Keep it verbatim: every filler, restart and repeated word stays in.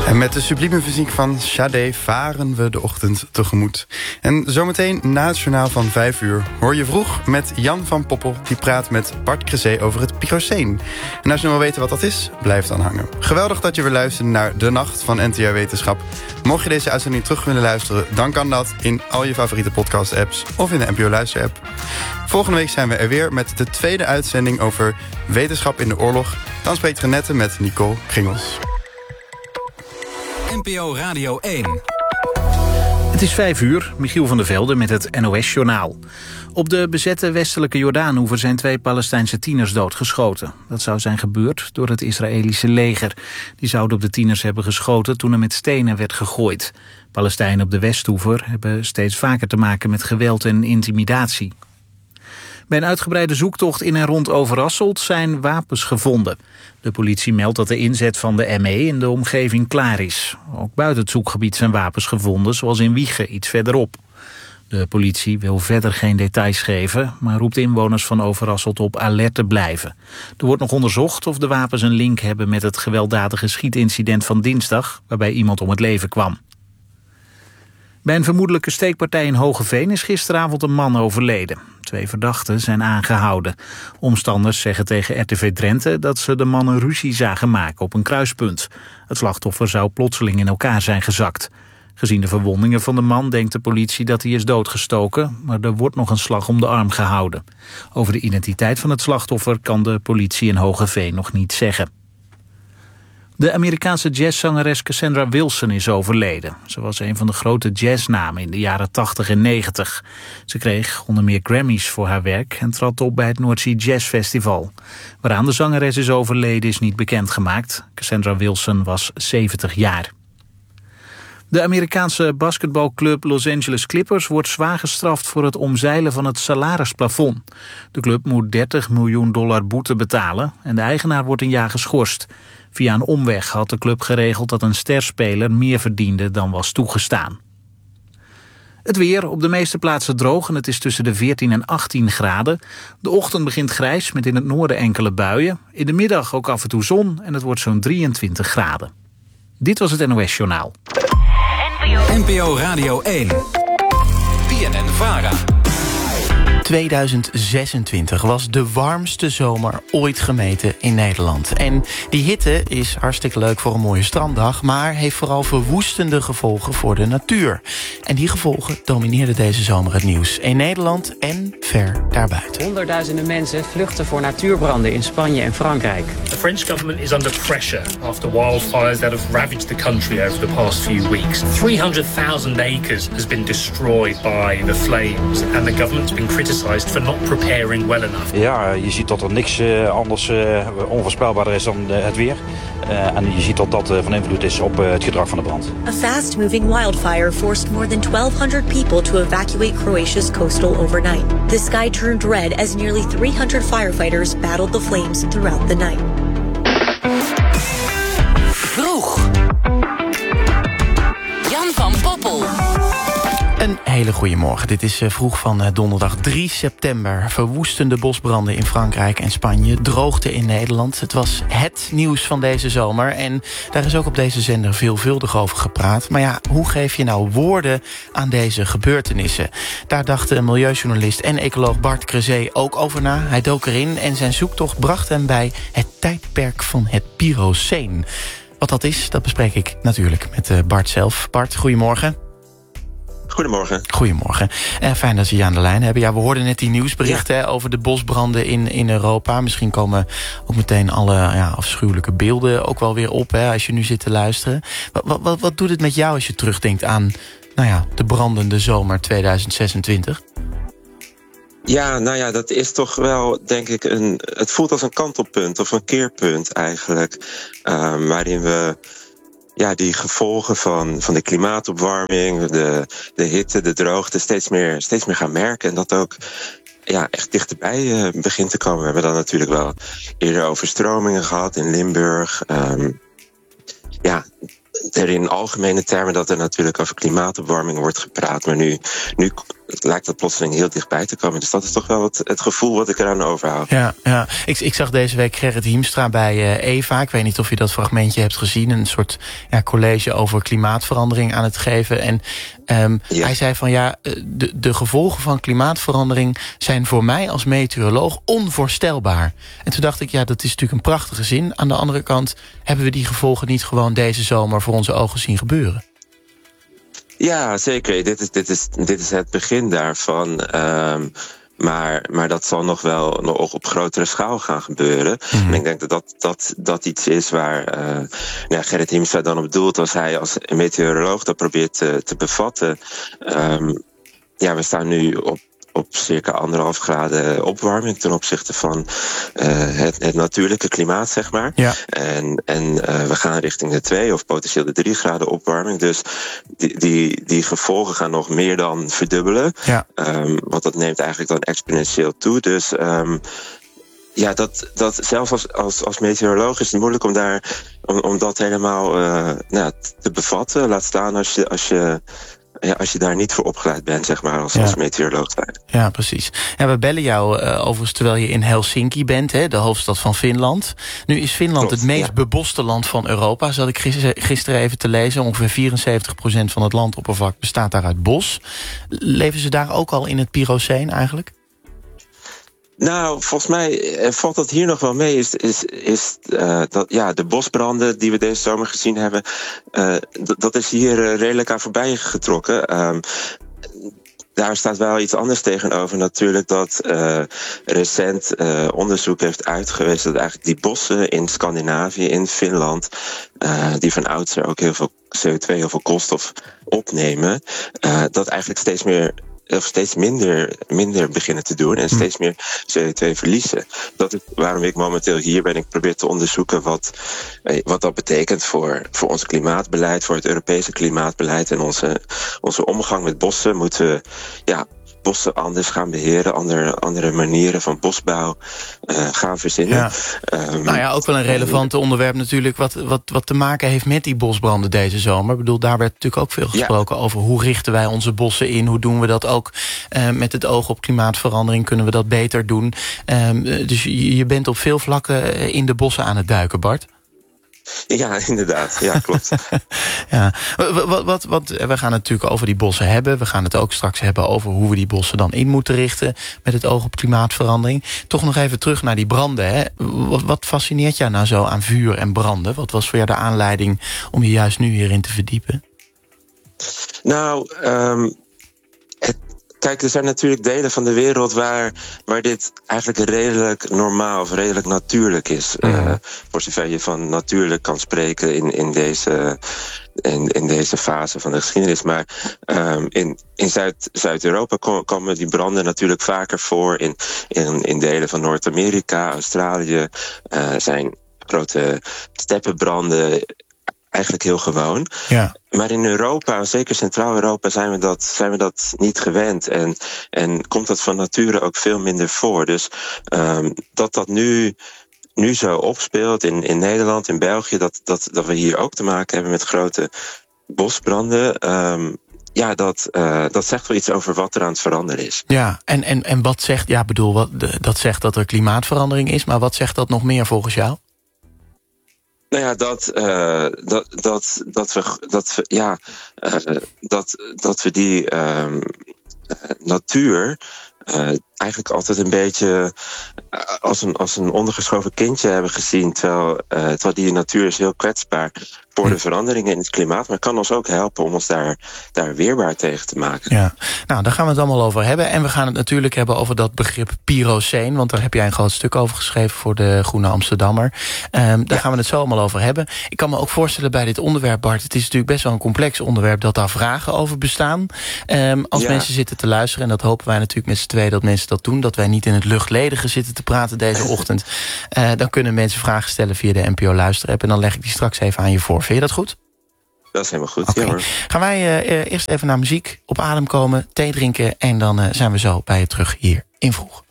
En met de sublieme muziek van Sade varen we de ochtend tegemoet. En zometeen na het journaal van vijf uur hoor je vroeg met Jan van Poppel. Die praat met Bart Crezé over het Picoceen. En als je nog wil weten wat dat is, blijf dan hangen. Geweldig dat je weer luistert naar De Nacht van N T R Wetenschap. Mocht je deze uitzending terug willen luisteren, dan kan dat in al je favoriete podcast-apps of in de N P O Luister-app. Volgende week zijn we er weer met de tweede uitzending over wetenschap in de oorlog. Dan spreekt Renette met Nicole Gingels. N P O Radio één. Het is vijf uur, Michiel van der Velde met het N O S-journaal. Op de bezette westelijke Jordaanoever zijn twee Palestijnse tieners doodgeschoten. Dat zou zijn gebeurd door het Israëlische leger. Die zouden op de tieners hebben geschoten toen er met stenen werd gegooid. Palestijnen op de Westoever hebben steeds vaker te maken met geweld en intimidatie. Bij een uitgebreide zoektocht in en rond Overasselt zijn wapens gevonden. De politie meldt dat de inzet van de M E in de omgeving klaar is. Ook buiten het zoekgebied zijn wapens gevonden, zoals in Wijchen, iets verderop. De politie wil verder geen details geven, maar roept inwoners van Overasselt op alert te blijven. Er wordt nog onderzocht of de wapens een link hebben met het gewelddadige schietincident van dinsdag, waarbij iemand om het leven kwam. Bij een vermoedelijke steekpartij in Hoogeveen is gisteravond een man overleden. Twee verdachten zijn aangehouden. Omstanders zeggen tegen R T V Drenthe dat ze de mannen ruzie zagen maken op een kruispunt. Het slachtoffer zou plotseling in elkaar zijn gezakt. Gezien de verwondingen van de man denkt de politie dat hij is doodgestoken, maar er wordt nog een slag om de arm gehouden. Over de identiteit van het slachtoffer kan de politie in Hoogeveen nog niet zeggen. De Amerikaanse jazzzangeres Cassandra Wilson is overleden. Ze was een van de grote jazznamen in de jaren tachtig en negentig. Ze kreeg onder meer Grammys voor haar werk en trad op bij het North Sea Jazz Festival. Waaraan de zangeres is overleden is niet bekendgemaakt. Cassandra Wilson was zeventig jaar. De Amerikaanse basketbalclub Los Angeles Clippers wordt zwaar gestraft voor het omzeilen van het salarisplafond. De club moet dertig miljoen dollar boete betalen en de eigenaar wordt een jaar geschorst. Via een omweg had de club geregeld dat een sterspeler meer verdiende dan was toegestaan. Het weer, op de meeste plaatsen droog en het is tussen de veertien en achttien graden. De ochtend begint grijs met in het noorden enkele buien. In de middag ook af en toe zon en het wordt zo'n drieëntwintig graden. Dit was het N O S-journaal. N P O Radio één. B N N-Vara. tweeduizend zesentwintig was de warmste zomer ooit gemeten in Nederland. En die hitte is hartstikke leuk voor een mooie stranddag, maar heeft vooral verwoestende gevolgen voor de natuur. En die gevolgen domineerden deze zomer het nieuws in Nederland en ver daarbuiten. Honderdduizenden mensen vluchten voor natuurbranden in Spanje en Frankrijk. The French government is under pressure after wildfires that have ravaged the country over the past few weeks. three hundred thousand acres has been destroyed by the flames and the government's been criticized for not preparing well enough. Ja, je ziet dat er niks uh, anders uh, onvoorspelbaarder is dan uh, het weer. Uh, en je ziet dat dat uh, van invloed is op uh, het gedrag van de brand. A fast-moving wildfire forced more than twelve hundred people to evacuate Croatia's coastal overnight. The sky turned red as nearly three hundred firefighters battled the flames throughout the night. Vroeg. Jan van Poppel. Een hele goede morgen. Dit is vroeg van donderdag drie september. Verwoestende bosbranden in Frankrijk en Spanje. Droogte in Nederland. Het was het nieuws van deze zomer. En daar is ook op deze zender veelvuldig over gepraat. Maar ja, hoe geef je nou woorden aan deze gebeurtenissen? Daar dacht de milieujournalist en ecoloog Bart Crezé ook over na. Hij dook erin en zijn zoektocht bracht hem bij het tijdperk van het Pyroceen. Wat dat is, dat bespreek ik natuurlijk met Bart zelf. Bart, goedemorgen. Goedemorgen. Goedemorgen. Uh, fijn dat we je aan de lijn hebben. Ja, we hoorden net die nieuwsberichten ja. over de bosbranden in, in Europa. Misschien komen ook meteen alle ja, afschuwelijke beelden ook wel weer op, hè, als je nu zit te luisteren. Wat, wat, wat doet het met jou als je terugdenkt aan nou ja, de brandende zomer tweeduizend zesentwintig? Ja, nou ja, dat is toch wel, denk ik, een. Het voelt als een kantelpunt of een keerpunt eigenlijk. Uh, waarin we. Ja, die gevolgen van, van de klimaatopwarming, de, de hitte, de droogte steeds meer, steeds meer gaan merken. En dat ook ja, echt dichterbij uh, begint te komen. We hebben dan natuurlijk wel eerder overstromingen gehad in Limburg. Um, ja, er in algemene termen dat er natuurlijk over klimaatopwarming wordt gepraat. Maar nu, nu lijkt dat plotseling heel dichtbij te komen. Dus dat is toch wel het, het gevoel wat ik eraan overhoud. Ja, ja. Ik, ik zag deze week Gerrit Hiemstra bij uh, Eva. Ik weet niet of je dat fragmentje hebt gezien. Een soort ja, college over klimaatverandering aan het geven. En um, ja. hij zei van ja, de, de gevolgen van klimaatverandering zijn voor mij als meteoroloog onvoorstelbaar. En toen dacht ik, ja, dat is natuurlijk een prachtige zin. Aan de andere kant hebben we die gevolgen niet gewoon deze zomer voor onze ogen zien gebeuren. Ja, zeker. Dit is, dit is, dit is het begin daarvan. Um, maar, maar dat zal nog wel nog op grotere schaal gaan gebeuren. Mm-hmm. En ik denk dat dat, dat, dat iets is waar uh, nou, Gerrit Hiemstra dan op doelt als hij als meteoroloog dat probeert te, te bevatten. Um, ja, we staan nu op op circa anderhalf graden opwarming ten opzichte van uh, het, het natuurlijke klimaat, zeg maar. Ja. En, en uh, we gaan richting de twee of potentieel de drie graden opwarming. Dus die, die, die gevolgen gaan nog meer dan verdubbelen. Ja. Um, want dat neemt eigenlijk dan exponentieel toe. Dus um, ja, dat, dat zelfs als, als, als meteoroloog is het moeilijk om daar om, om dat helemaal uh, nou, te bevatten. Laat staan als je als je Ja, als je daar niet voor opgeleid bent, zeg maar, als, ja. als meteoroloog. Ja, precies. Ja, we bellen jou uh, overigens terwijl je in Helsinki bent, hè, de hoofdstad van Finland. Nu is Finland Klopt, het meest ja. beboste land van Europa, zat ik gisteren even te lezen. Ongeveer vierenzeventig procent van het landoppervlak bestaat daar uit bos. Leven ze daar ook al in het Pyroceen eigenlijk? Nou, volgens mij valt dat hier nog wel mee. Is, is, is uh, dat ja, de bosbranden die we deze zomer gezien hebben, uh, d- dat is hier uh, redelijk aan voorbij getrokken. Um, Daar staat wel iets anders tegenover natuurlijk, dat uh, recent uh, onderzoek heeft uitgewezen dat eigenlijk die bossen in Scandinavië, in Finland, uh, die van oudsher ook heel veel C O twee, heel veel koolstof opnemen, uh, dat eigenlijk steeds meer of steeds minder, minder beginnen te doen en steeds meer C O twee verliezen. Dat is waarom ik momenteel hier ben. Ik probeer te onderzoeken wat, wat dat betekent voor, voor ons klimaatbeleid, voor het Europese klimaatbeleid en onze, onze omgang met bossen. Moeten we ja, bossen anders gaan beheren, andere, andere manieren van bosbouw uh, gaan verzinnen. Ja. Um, nou ja, ook wel een relevant onderwerp natuurlijk, wat, wat, wat te maken heeft met die bosbranden deze zomer. Ik bedoel, daar werd natuurlijk ook veel gesproken ja. over hoe richten wij onze bossen in, hoe doen we dat ook uh, met het oog op klimaatverandering, kunnen we dat beter doen. Um, dus je, je bent op veel vlakken in de bossen aan het duiken, Bart. Ja, inderdaad. Ja, klopt. ja. Wat, wat, wat, we gaan het natuurlijk over die bossen hebben. We gaan het ook straks hebben over hoe we die bossen dan in moeten richten met het oog op klimaatverandering. Toch nog even terug naar die branden. Hè. Wat, wat fascineert jou nou zo aan vuur en branden? Wat was voor jou de aanleiding om je juist nu hierin te verdiepen? Nou, um, het Kijk, er zijn natuurlijk delen van de wereld waar, waar dit eigenlijk redelijk normaal of redelijk natuurlijk is. Mm. Uh, voor zover je van natuurlijk kan spreken in, in, deze, in, in deze fase van de geschiedenis. Maar um, in, in Zuid, Zuid-Europa komen die branden natuurlijk vaker voor. In, in, in delen van Noord-Amerika, Australië uh, zijn grote steppenbranden eigenlijk heel gewoon. Ja. Maar in Europa, zeker Centraal-Europa, zijn we dat, zijn we dat niet gewend. En, en komt dat van nature ook veel minder voor. Dus um, dat dat nu, nu zo opspeelt in, in Nederland, in België, dat, dat, dat we hier ook te maken hebben met grote bosbranden. Um, ja, dat, uh, dat zegt wel iets over wat er aan het veranderen is. Ja, en, en, en wat zegt, ja, bedoel, wat, dat zegt dat er klimaatverandering is, maar wat zegt dat nog meer volgens jou? Nou ja, dat, uh, dat, dat, dat we, dat we, ja, uh, dat, dat we die uh, natuur uh, eigenlijk altijd een beetje uh, als een, als een ondergeschoven kindje hebben gezien. Terwijl, uh, terwijl die natuur is heel kwetsbaar voor de veranderingen in het klimaat, maar kan ons ook helpen om ons daar, daar weerbaar tegen te maken. Ja, nou, daar gaan we het allemaal over hebben. En we gaan het natuurlijk hebben over dat begrip Pyroceen, want daar heb jij een groot stuk over geschreven voor de Groene Amsterdammer. Um, daar ja. gaan we het zo allemaal over hebben. Ik kan me ook voorstellen bij dit onderwerp, Bart, het is natuurlijk best wel een complex onderwerp, dat daar vragen over bestaan. Um, als ja. mensen zitten te luisteren, en dat hopen wij natuurlijk met z'n tweeën dat mensen dat doen, dat wij niet in het luchtledige zitten te praten deze ochtend, uh, dan kunnen mensen vragen stellen via de N P O Luisterapp en dan leg ik die straks even aan je voor. Vind je dat goed? Dat is helemaal goed, okay. ja hoor. Gaan wij uh, eerst even naar muziek, op adem komen, thee drinken en dan uh, zijn we zo bij je terug hier in Vroeg.